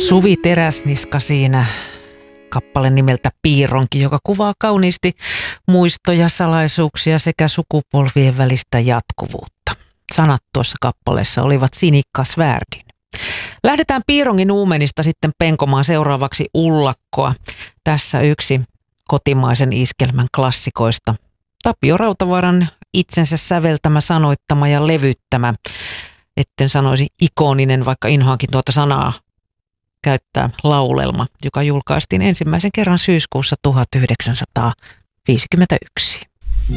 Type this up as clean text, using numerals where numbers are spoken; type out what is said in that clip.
Suvi Teräsniska siinä, kappale nimeltä Piironki, joka kuvaa kauniisti muistoja, salaisuuksia sekä sukupolvien välistä jatkuvuutta. Sanat tuossa kappaleessa olivat Sinikka Svärdin. Lähdetään Piirongin uumenista sitten penkomaan seuraavaksi ullakkoa. Tässä yksi kotimaisen iskelmän klassikoista. Tapio Rautavaaran itsensä säveltämä, sanoittama ja levyttämä. Etten sanoisi ikoninen, vaikka inhoankin tuota sanaa käyttää, laulelma, joka julkaistiin ensimmäisen kerran syyskuussa 1951.